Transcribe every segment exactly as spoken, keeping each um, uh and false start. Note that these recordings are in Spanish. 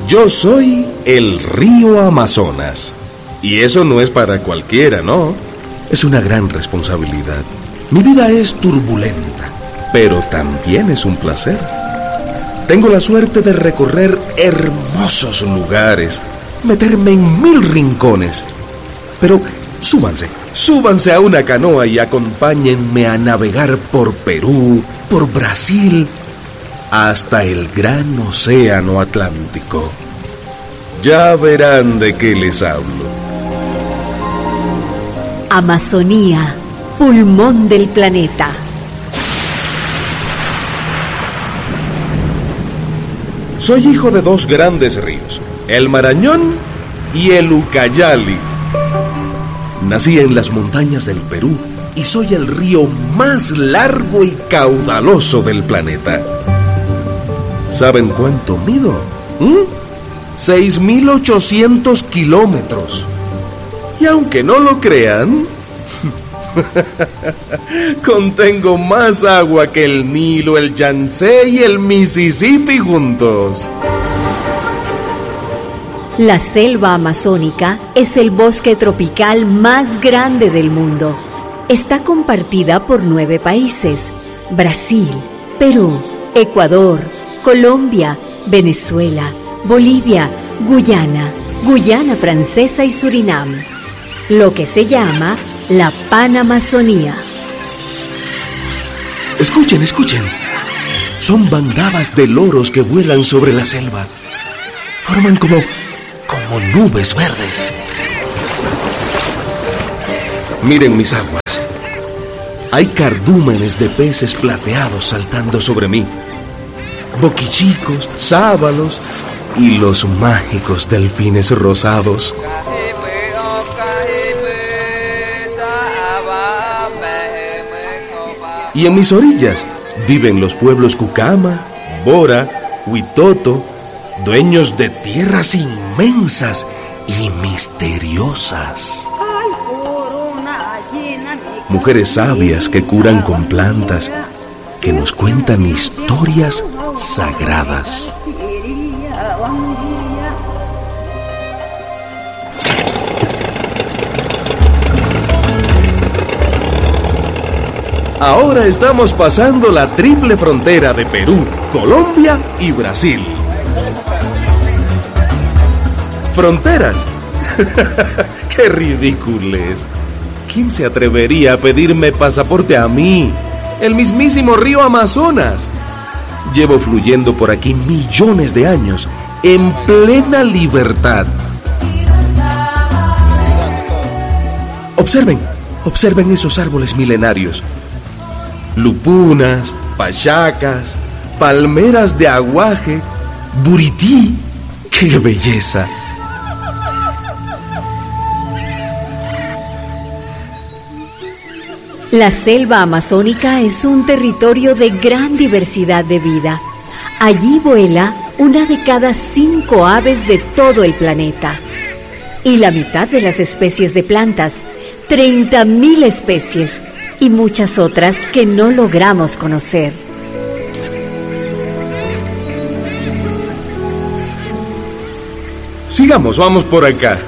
Yo soy el río Amazonas. Y eso no es para cualquiera, ¿no? Es una gran responsabilidad. Mi vida es turbulenta, pero también es un placer. Tengo la suerte de recorrer hermosos lugares, meterme en mil rincones. Pero súbanse, súbanse a una canoa y acompáñenme a navegar por Perú, por Brasil, hasta el gran océano Atlántico. Ya verán de qué les hablo. Amazonía, pulmón del planeta. Soy hijo de dos grandes ríos, el Marañón y el Ucayali. Nací en las montañas del Perú y soy el río más largo y caudaloso del planeta. ¿Saben cuánto mido? ¿Mm? seis mil ochocientos kilómetros. Y aunque no lo crean, contengo más agua que el Nilo, el Yangtze y el Mississippi juntos. La selva amazónica es el bosque tropical más grande del mundo. Está compartida por nueve países: Brasil, Perú, Ecuador, Colombia, Venezuela, Bolivia, Guyana, Guyana Francesa y Surinam, lo que se llama la Panamazonía. Escuchen, escuchen. Son bandadas de loros que vuelan sobre la selva. Forman como, como nubes verdes. Miren mis aguas. Hay cardúmenes de peces plateados saltando sobre mí, boquichicos, sábalos y los mágicos delfines rosados. Y en mis orillas viven los pueblos Cucama, Bora, Huitoto, dueños de tierras inmensas y misteriosas. Mujeres sabias que curan con plantas, que nos cuentan historias sagradas. Ahora estamos pasando la triple frontera de Perú, Colombia y Brasil. ¿Fronteras? ¡Qué ridículos! ¿Quién se atrevería a pedirme pasaporte a mí, el mismísimo río Amazonas? Llevo fluyendo por aquí millones de años, en plena libertad. Observen, observen esos árboles milenarios. Lupunas, pachacas, palmeras de aguaje, burití. ¡Qué belleza! La selva amazónica es un territorio de gran diversidad de vida. Allí vuela una de cada cinco aves de todo el planeta. Y la mitad de las especies de plantas, treinta mil especies, y muchas otras que no logramos conocer. Sigamos, vamos por acá.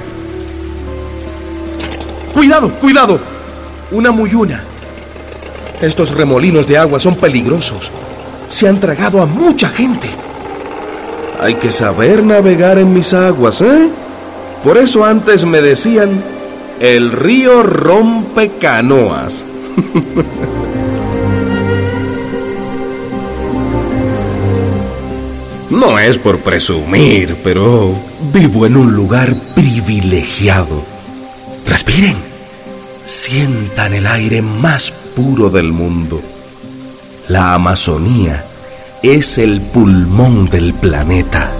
¡Cuidado, cuidado! Una muyuna. Estos remolinos de agua son peligrosos. Se han tragado a mucha gente. Hay que saber navegar en mis aguas, ¿eh? Por eso antes me decían, el río rompe canoas. No es por presumir, pero vivo en un lugar privilegiado. Respiren, sientan el aire más puro del mundo. La Amazonía es el pulmón del planeta.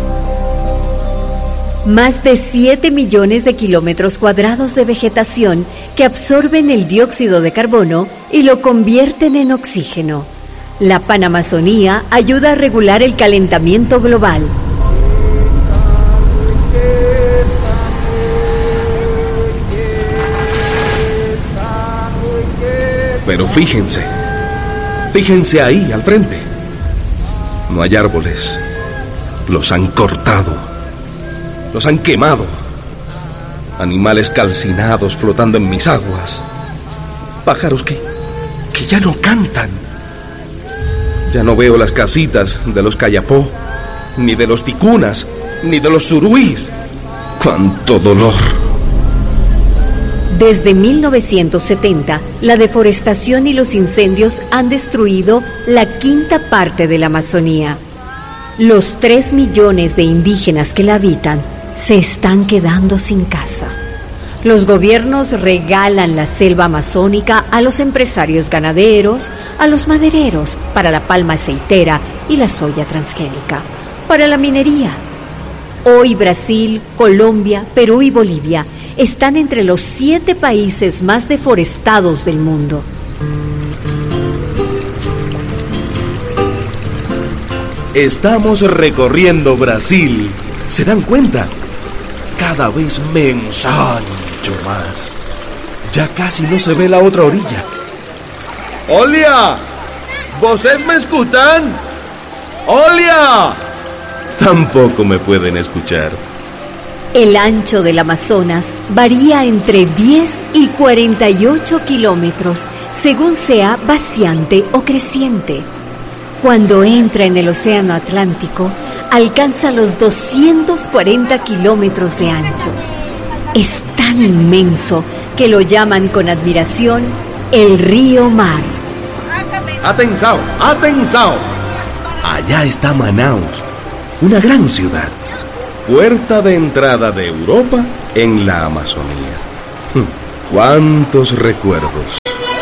Más de siete millones de kilómetros cuadrados de vegetación que absorben el dióxido de carbono y lo convierten en oxígeno. La Panamazonía ayuda a regular el calentamiento global. Pero fíjense, fíjense ahí al frente. No hay árboles, los han cortado. los han quemado. Animales calcinados flotando en mis aguas. Pájaros que, que ya no cantan. Ya no veo las casitas de los Cayapó, ni de los ticunas, ni de los suruís. ¡Cuánto dolor! Desde mil novecientos setenta, la deforestación y los incendios han destruido la quinta parte de la Amazonía. Los tres millones de indígenas que la habitan se están quedando sin casa. Los gobiernos regalan la selva amazónica a los empresarios ganaderos, a los madereros para la palma aceitera y la soya transgénica, para la minería. Hoy Brasil, Colombia, Perú y Bolivia están entre los siete países más deforestados del mundo. Estamos recorriendo Brasil. ¿Se dan cuenta? Cada vez me ensancho más. Ya casi no se ve la otra orilla. ¡Olia! ¿Vocês me escuchan? ¡Olia! Tampoco me pueden escuchar. El ancho del Amazonas varía entre diez y cuarenta y ocho kilómetros, según sea vaciante o creciente. Cuando entra en el Océano Atlántico, alcanza los doscientos cuarenta kilómetros de ancho. Es tan inmenso que lo llaman con admiración el río Mar. ¡Atenção! ¡Atenção! Allá está Manaus, una gran ciudad. Puerta de entrada de Europa en la Amazonía. ¡Cuántos recuerdos!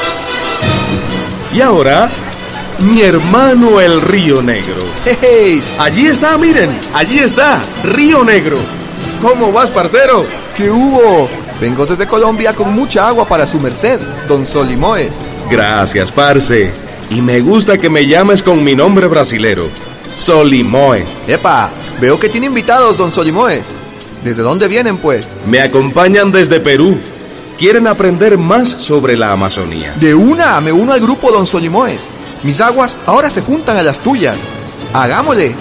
Y ahora, mi hermano el Río Negro. ¡Hey! Allí está, miren, allí está, Río Negro. ¿Cómo vas, parcero? ¿Qué hubo? Vengo desde Colombia con mucha agua para su merced, don Solimoes. Gracias, parce. Y me gusta que me llames con mi nombre brasilero, Solimoes. Epa, veo que tiene invitados, don Solimoes. ¿Desde dónde vienen, pues? Me acompañan desde Perú. Quieren aprender más sobre la Amazonía. De una, me uno al grupo, don Solimoes. Mis aguas ahora se juntan a las tuyas. ¡Hagámosle!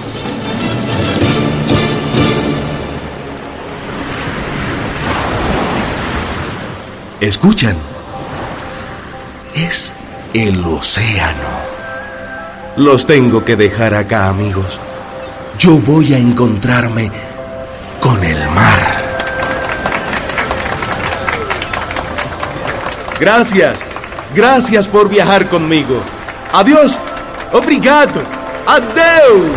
Escuchan. Es el océano. Los tengo que dejar acá, amigos. Yo voy a encontrarme con el mar. Gracias. Gracias por viajar conmigo. Adiós. Obrigado. Adeus.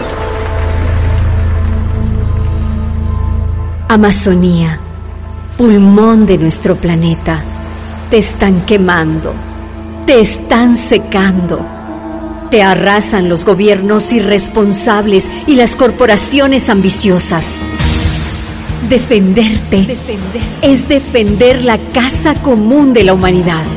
Amazonía, pulmón de nuestro planeta, te están quemando, te están secando, te arrasan los gobiernos irresponsables y las corporaciones ambiciosas. Defenderte, Defender. es defender la casa común de la humanidad.